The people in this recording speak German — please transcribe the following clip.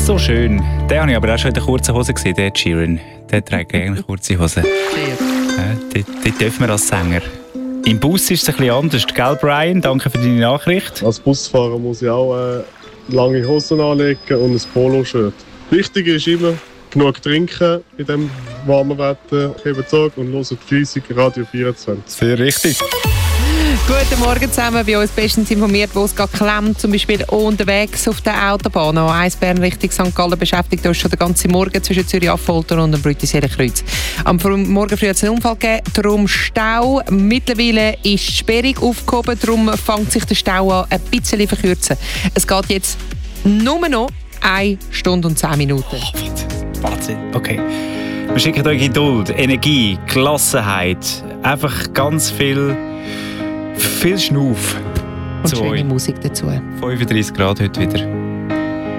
So schön. Den habe ich aber auch schon in der kurzen Hose gesehen, der Sheeran. Der trägt eigentlich kurze Hose. Den dürfen wir als Sänger. Im Bus ist es ein bisschen anders. Gell, Brian? Danke für deine Nachricht. Als Busfahrer muss ich auch lange Hosen anlegen und ein Poloshirt. Wichtig ist immer, genug trinken in diesem warmen Wetter, eben Tag und hören fleissig Radio 24. Sehr richtig. Guten Morgen zusammen, bei uns bestens informiert, wo es gerade klemmt, zum Beispiel unterwegs auf der Autobahn. A1 Bern Richtung St. Gallen beschäftigt uns schon den ganzen Morgen zwischen Zürich-Affolter und dem Brütisserenkreuz. Am Morgen früh hat es einen Unfall gegeben, darum Stau. Mittlerweile ist die Sperrung aufgehoben, darum fängt sich der Stau an ein bisschen verkürzen. Es geht jetzt nur noch 1 Stunde und 10 Minuten. Oh, Wahnsinn. Okay. Wir schicken euch Geduld, Energie, Gelassenheit, einfach ganz viel Schnuff. Und schöne Musik dazu. 35 Grad heute wieder.